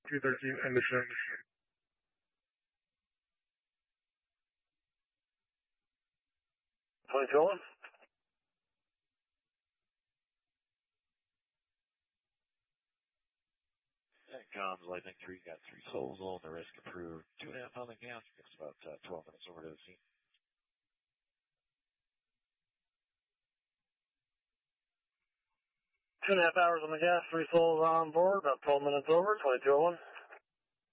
213 Henderson. 2201. And comms, Lightning 3, got 3 souls on the risk approved. 2.5 pound of gas. It's about 12 minutes over to the scene. 2.5 hours on the gas, 3 souls on board, about 12 minutes over, 2201.